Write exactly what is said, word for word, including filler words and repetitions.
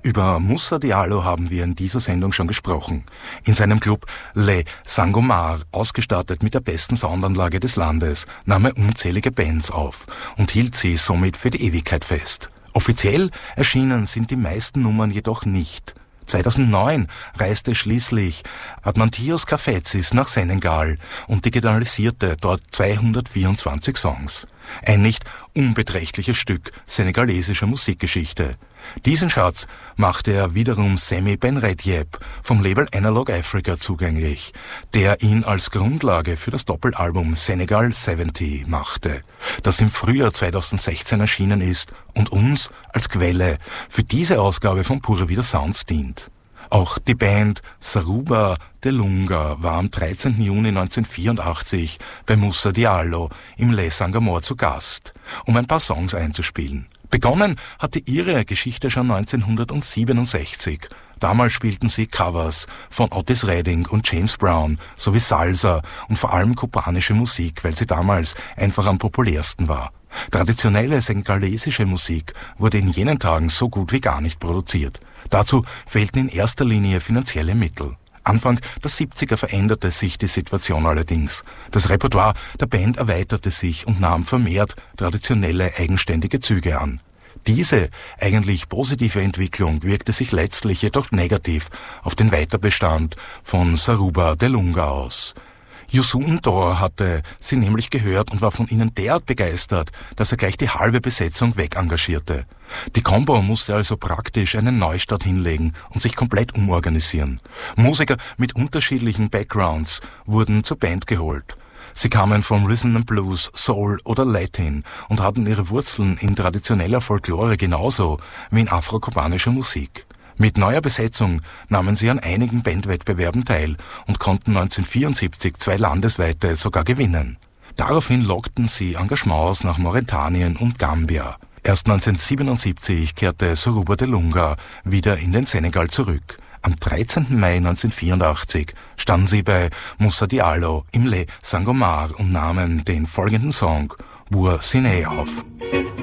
Über Moussa Diallo haben wir in dieser Sendung schon gesprochen. In seinem Club Les Sangomar, ausgestattet mit der besten Soundanlage des Landes, nahm er unzählige Bands auf und hielt sie somit für die Ewigkeit fest. Offiziell erschienen sind die meisten Nummern jedoch nicht. zweitausendneun reiste schließlich Admantios Kafetsis nach Senegal und digitalisierte dort zweihundertvierundzwanzig Songs. Ein nicht unbeträchtliches Stück senegalesischer Musikgeschichte. Diesen Schatz machte er wiederum Semi Benredjeb vom Label Analog Africa zugänglich, der ihn als Grundlage für das Doppelalbum Senegal siebzig machte, das im Frühjahr zweitausendsechzehn erschienen ist und uns als Quelle für diese Ausgabe von Pure Vida Sounds dient. Auch die Band Sarouba de Lunga war am dreizehnten Juni neunzehnhundertvierundachtzig bei Moussa Diallo im Les Sangomar zu Gast, um ein paar Songs einzuspielen. Begonnen hatte ihre Geschichte schon neunzehnhundertsiebenundsechzig. Damals spielten sie Covers von Otis Redding und James Brown sowie Salsa und vor allem kubanische Musik, weil sie damals einfach am populärsten war. Traditionelle senegalesische Musik wurde in jenen Tagen so gut wie gar nicht produziert. Dazu fehlten in erster Linie finanzielle Mittel. Anfang der siebziger veränderte sich die Situation allerdings. Das Repertoire der Band erweiterte sich und nahm vermehrt traditionelle, eigenständige Züge an. Diese eigentlich positive Entwicklung wirkte sich letztlich jedoch negativ auf den Weiterbestand von Sarouba de Lunga aus. Youssou N'Dour hatte sie nämlich gehört und war von ihnen derart begeistert, dass er gleich die halbe Besetzung wegengagierte. Die Combo musste also praktisch einen Neustart hinlegen und sich komplett umorganisieren. Musiker mit unterschiedlichen Backgrounds wurden zur Band geholt. Sie kamen vom Rhythm and Blues, Soul oder Latin und hatten ihre Wurzeln in traditioneller Folklore genauso wie in afrokubanischer Musik. Mit neuer Besetzung nahmen sie an einigen Bandwettbewerben teil und konnten neunzehnhundertvierundsiebzig zwei landesweite sogar gewinnen. Daraufhin lockten sie Engagements nach Mauretanien und Gambia. Erst neunzehnhundertsiebenundsiebzig kehrte Sarouba de Lunga wieder in den Senegal zurück. Am dreizehnten Mai neunzehnhundertvierundachtzig standen sie bei Moussa Diallo im Les Sangomar und nahmen den folgenden Song Bour Sinné auf.